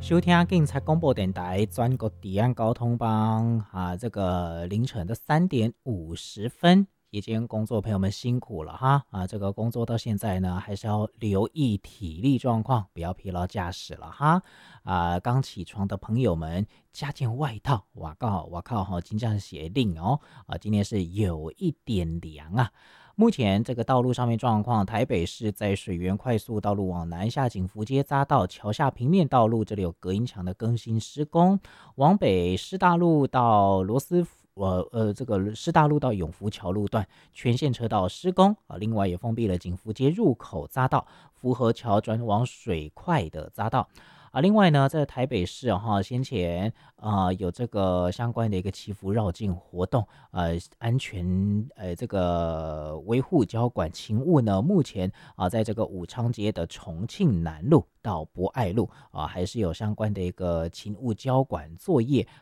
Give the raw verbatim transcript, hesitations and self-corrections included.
收听警察广播电台全国治安交通帮啊，这个凌晨的三点五十分，夜间工作朋友们辛苦了哈啊！这个工作到现在呢，还是要留意体力状况，不要疲劳驾驶了哈啊！刚起床的朋友们加件外套，哇靠哇靠哈，金匠协定哦啊，今天是有一点凉啊。目前这个道路上面状况，台北市在水源快速道路往南下景福街匝道桥下平面道路，这里有隔音墙的更新施工；往北师大路到罗斯福。呃呃，这个师大路到永福桥路段全线车道施工啊，另外也封闭了景福街入口匝道、福和桥转往水快的匝道。啊，另外呢，在台北市哈、啊，先前啊、呃、有这个相关的一个祈福绕境活动，呃，安全呃这个维护交管勤务呢，目前啊、呃、在这个武昌街的重庆南路到博爱路啊、呃，还是有相关的一个勤务交管作业